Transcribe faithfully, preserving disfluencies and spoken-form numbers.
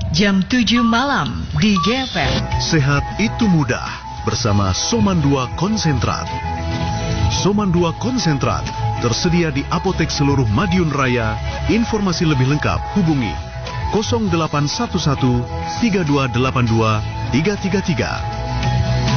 jam tujuh malam di G F M. Sehat itu mudah bersama Soman dua Konsentrat. Soman dua Konsentrat tersedia di apotek seluruh Madiun Raya. Informasi lebih lengkap hubungi nol delapan satu satu tiga dua delapan dua tiga tiga tiga.